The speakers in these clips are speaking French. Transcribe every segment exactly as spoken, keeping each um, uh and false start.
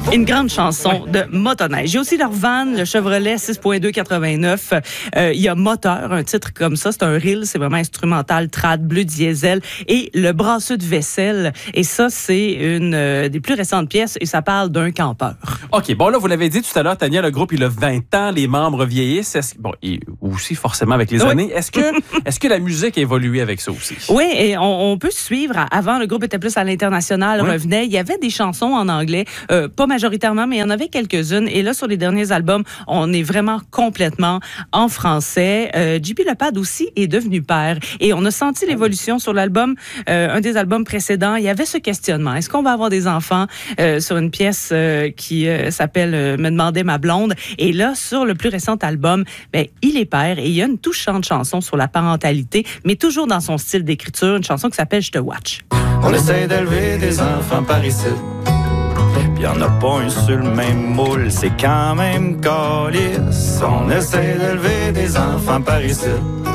Une grande chanson de motoneige. J'ai aussi leur van, le Chevrolet six point deux quatre-vingt-neuf. Euh, il y a Moteur, un titre comme ça. C'est un reel, c'est vraiment instrumental, trad, bleu diesel. Et le brasseux de vaisselle. Et ça, c'est une euh, des plus récentes pièces et ça parle d'un campeur. OK. Bon, là, vous l'avez dit tout à l'heure, Tania, le groupe, il a vingt ans, les membres vieillissent. Est-ce, bon, et aussi forcément avec les oui. années. Est-ce que, est-ce que la musique a évolué avec ça aussi? Oui, et on, on peut suivre. Avant, le groupe était plus à l'international, oui. revenait. Il y avait des chansons en anglais, euh, pas majoritairement, mais il y en avait quelques-unes. Et là, sur les derniers albums, on est vraiment complètement en français. Euh, J P Lepad aussi est devenu père. Et on a senti l'évolution sur l'album, euh, un des albums précédents. Il y avait ce questionnement. Est-ce qu'on va avoir des enfants euh, sur une pièce euh, qui euh, s'appelle euh, Me demandait ma blonde? Et là, sur le plus récent album, ben, il est père et il y a une touchante chanson sur la parentalité, mais toujours dans son style d'écriture, une chanson qui s'appelle Je te watch. On essaie d'élever des enfants par ici. Pis y'en a pas un sur le même moule, c'est quand même calice. On essaie d'élever des enfants par ici.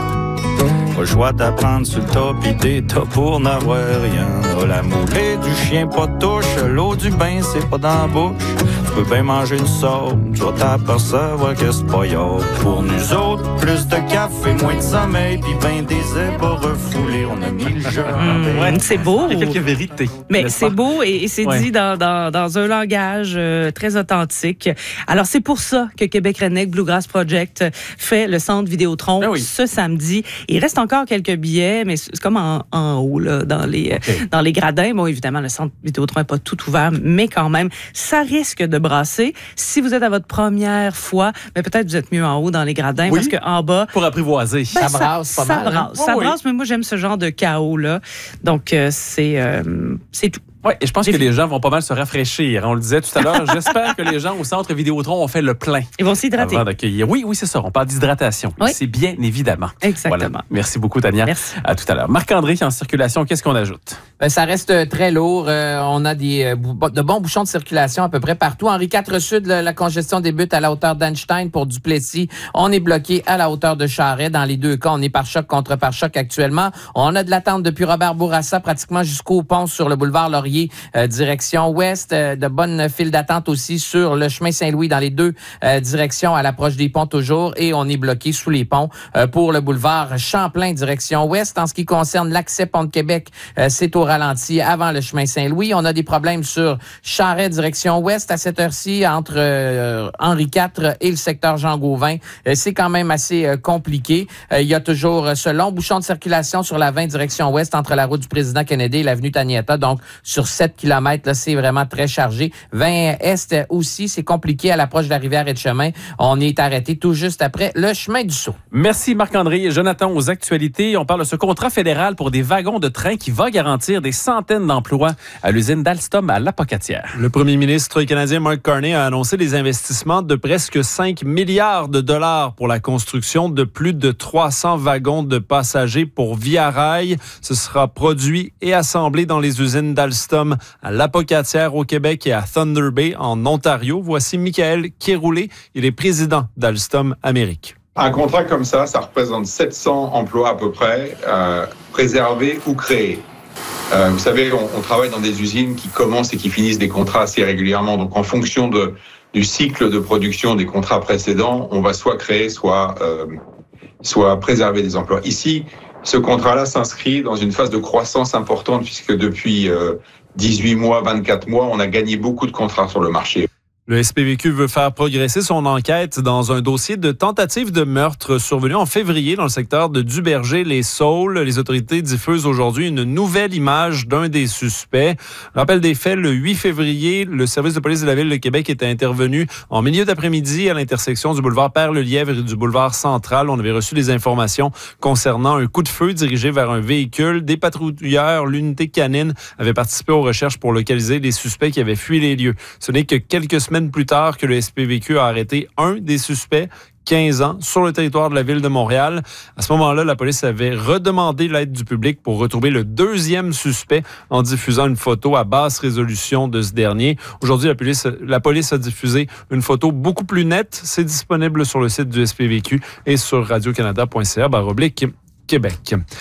Pas le choix d'apprendre sur le tas pis des tas pour n'avoir rien. Oh, la moulée du chien pas de touche, l'eau du bain c'est pas dans la bouche. Tu peux bien manger une sauce, tu vas t'apercevoir que c'est pas yard. Pour nous autres, plus de café, moins de sommeil, pis ben des ébats refoulés, on a mis le jeu. Mmh, ouais, c'est beau. Il y a quelques vérités. Mais c'est pas? beau et, et c'est ouais. dit dans, dans, dans un langage euh, très authentique. Alors, c'est pour ça que Québec Redneck Bluegrass Project fait le centre Vidéotron ah oui. ce samedi. Il reste encore quelques billets, mais c'est comme en, en haut, là, dans les, okay. dans les gradins. Bon, évidemment, le centre Vidéotron n'est pas tout ouvert, mais quand même, ça risque de brasser. Si vous êtes à votre première fois, mais peut-être vous êtes mieux en haut dans les gradins, oui. parce qu'en bas... Pour apprivoiser. Ben, ça brasse ça, pas ça mal. Brasse, hein? Ça oui, brasse, mais moi, j'aime ce genre de chaos-là. Donc, euh, c'est, euh, c'est tout. Oui, et je pense que les gens vont pas mal se rafraîchir. On le disait tout à l'heure, j'espère que les gens au centre Vidéotron ont fait le plein. Ils vont s'hydrater. Avant d'accueillir. Oui, oui, c'est ça. On parle d'hydratation. Oui. C'est bien évidemment. Exactement. Voilà. Merci beaucoup, Tania. Merci. À tout à l'heure. Marc-André, en circulation, qu'est-ce qu'on ajoute? Ben, ça reste très lourd. Euh, on a des, euh, de bons bouchons de circulation à peu près partout. Henri quatre Sud, la, la congestion débute à la hauteur d'Einstein pour Duplessis. On est bloqué à la hauteur de Charest. Dans les deux cas, on est par choc contre par choc actuellement. On a de l'attente depuis Robert Bourassa pratiquement jusqu'au pont sur le boulevard Laurier, euh, direction ouest. Euh, de bonnes files d'attente aussi sur le chemin Saint-Louis dans les deux euh, directions à l'approche des ponts toujours. Et on est bloqué sous les ponts euh, pour le boulevard Champlain direction ouest. En ce qui concerne l'accès Pont de Québec, euh, c'est au ralenti avant le chemin Saint-Louis. On a des problèmes sur Charest direction ouest à cette heure-ci entre euh, Henri quatre et le secteur Jean-Gauvin. Euh, c'est quand même assez euh, compliqué. Euh, il y a toujours euh, ce long bouchon de circulation sur la vingt direction ouest entre la route du président Kennedy et l'avenue Taniata. Donc, sur sept kilomètres, là, c'est vraiment très chargé. vingt est aussi, c'est compliqué à l'approche de la rivière et de chemin. On est arrêté tout juste après le chemin du Sceau. Merci Marc-André. Jonathan, aux actualités, on parle de ce contrat fédéral pour des wagons de train qui va garantir des centaines d'emplois à l'usine d'Alstom à Lapocatière. Le premier ministre canadien Mark Carney a annoncé des investissements de presque cinq milliards de dollars pour la construction de plus de trois cents wagons de passagers pour Via Rail. Ce sera produit et assemblé dans les usines d'Alstom à Lapocatière au Québec et à Thunder Bay en Ontario. Voici Michael Kéroulé, il est président d'Alstom Amérique. Un contrat comme ça, ça représente sept cents emplois à peu près, euh, préservés ou créés. Euh, vous savez, on, on travaille dans des usines qui commencent et qui finissent des contrats assez régulièrement. Donc, en fonction de, du cycle de production des contrats précédents, on va soit créer, soit, euh, soit préserver des emplois. Ici, ce contrat-là s'inscrit dans une phase de croissance importante puisque depuis euh, dix-huit mois, vingt-quatre mois, on a gagné beaucoup de contrats sur le marché. Le S P V Q veut faire progresser son enquête dans un dossier de tentative de meurtre survenu en février dans le secteur de Duberger-les-Saules. Les autorités diffusent aujourd'hui une nouvelle image d'un des suspects. Rappel des faits, le huit février, le service de police de la Ville de Québec était intervenu en milieu d'après-midi à l'intersection du boulevard Père-le-Lièvre et du boulevard Central. On avait reçu des informations concernant un coup de feu dirigé vers un véhicule. Des patrouilleurs, l'unité canine, avaient participé aux recherches pour localiser les suspects qui avaient fui les lieux. Ce n'est que quelques semaines plus tard que le S P V Q a arrêté un des suspects, quinze ans, sur le territoire de la Ville de Montréal. À ce moment-là, la police avait redemandé l'aide du public pour retrouver le deuxième suspect en diffusant une photo à basse résolution de ce dernier. Aujourd'hui, la police, la police a diffusé une photo beaucoup plus nette. C'est disponible sur le site du S P V Q et sur radio canada point c a barre oblique Québec.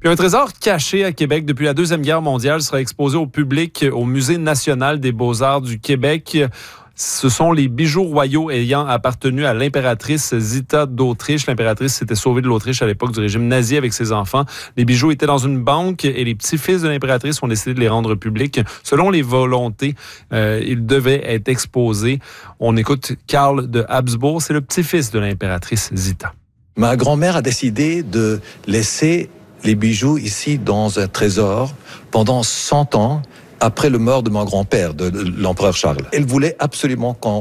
Puis un trésor caché à Québec depuis la Deuxième Guerre mondiale sera exposé au public au Musée national des beaux-arts du Québec. Ce sont les bijoux royaux ayant appartenu à l'impératrice Zita d'Autriche. L'impératrice s'était sauvée de l'Autriche à l'époque du régime nazi avec ses enfants. Les bijoux étaient dans une banque et les petits-fils de l'impératrice ont décidé de les rendre publics. Selon les volontés, euh, ils devaient être exposés. On écoute Karl de Habsbourg, c'est le petit-fils de l'impératrice Zita. Ma grand-mère a décidé de laisser les bijoux ici dans un trésor pendant cent ans après le mort de mon grand-père, de l'empereur Charles. Elle voulait absolument qu'on